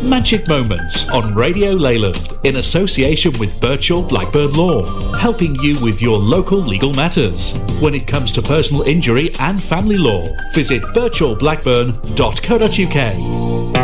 Magic Moments on Radio Leyland in association with Birchall Blackburn Law, helping you with your local legal matters. When it comes to personal injury and family law, visit birchallblackburn.co.uk.